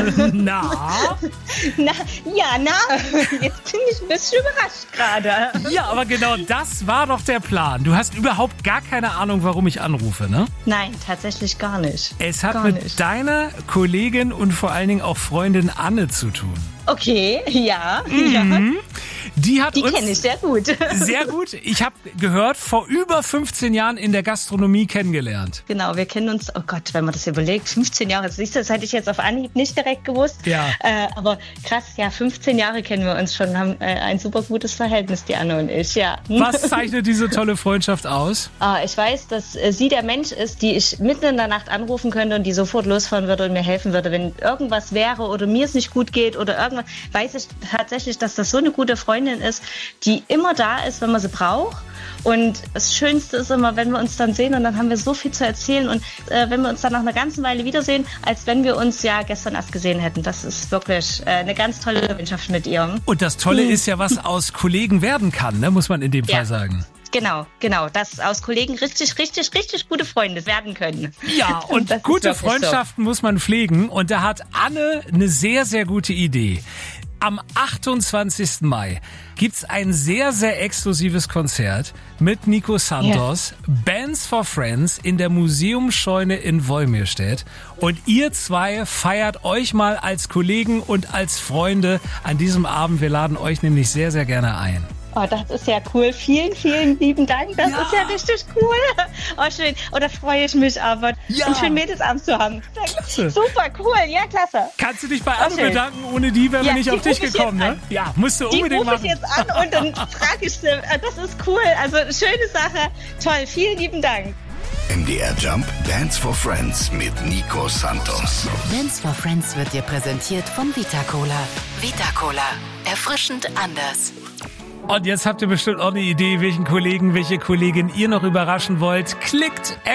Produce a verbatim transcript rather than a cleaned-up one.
Na? Na, ja, na, jetzt bin ich ein bisschen überrascht gerade. Ja, aber genau das war doch der Plan. Du hast überhaupt gar keine Ahnung, warum ich anrufe, ne? Nein, tatsächlich gar nicht. Es hat gar mit nicht. deiner Kollegin und vor allen Dingen auch Freundin Anne zu tun. Okay, ja, Mhm. ja. Die hat Die uns kenne ich sehr gut. sehr gut, ich habe gehört, vor über fünfzehn Jahren in der Gastronomie kennengelernt. Genau, wir kennen uns, oh Gott, wenn man das überlegt, fünfzehn Jahre, siehst du, das hätte ich jetzt auf Anhieb nicht direkt gewusst. Ja. Äh, aber krass, ja, fünfzehn Jahre kennen wir uns schon, haben äh, ein super gutes Verhältnis, die Anne und ich, ja. Was zeichnet diese tolle Freundschaft aus? Ah, ich weiß, dass äh, sie der Mensch ist, die ich mitten in der Nacht anrufen könnte und die sofort losfahren würde und mir helfen würde, wenn irgendwas wäre oder mir es nicht gut geht oder irgendwas. Weiß ich tatsächlich, dass das so eine gute Freundin ist, die immer da ist, wenn man sie braucht. Und das Schönste ist immer, wenn wir uns dann sehen und dann haben wir so viel zu erzählen und äh, wenn wir uns dann nach einer ganzen Weile wiedersehen, als wenn wir uns ja gestern erst gesehen hätten. Das ist wirklich äh, eine ganz tolle Freundschaft mit ihr. Und das Tolle Hm. ist ja, was aus Kollegen werden kann, ne? Muss man in dem Ja. Fall sagen. Genau, genau, dass aus Kollegen richtig, richtig, richtig gute Freunde werden können. Ja, und Das ist gute wirklich so. Freundschaften muss man pflegen. Und da hat Anne eine sehr, sehr gute Idee. Am achtundzwanzigsten Mai gibt's ein sehr, sehr exklusives Konzert mit Nico Santos, ja. Bands for Friends in der Museumsscheune in Wolmirstedt. Und ihr zwei feiert euch mal als Kollegen und als Freunde an diesem Abend. Wir laden euch nämlich sehr, sehr gerne ein. Oh, das ist ja cool. Vielen, vielen lieben Dank. Das Ja. ist ja richtig cool. Oh, schön. Oh, da freue ich mich aber, Ja. einen schönen Mädelsabend zu haben. Klasse. Super, cool. Ja, klasse. Kannst du dich bei Anne schön. bedanken? Ohne die wären wir Ja, nicht die auf dich ruf ich gekommen, jetzt ne? an. Ja, musst du Die unbedingt rufe ich machen. jetzt an und dann frage ich sie. Ah, das ist cool. Also, schöne Sache. Toll. Vielen lieben Dank. M D R Jump Dance for Friends mit Nico Santos. Dance for Friends wird dir präsentiert von Vita Cola. Vita Cola. Erfrischend anders. Und jetzt habt ihr bestimmt auch eine Idee, welchen Kollegen, welche Kollegin ihr noch überraschen wollt. Klickt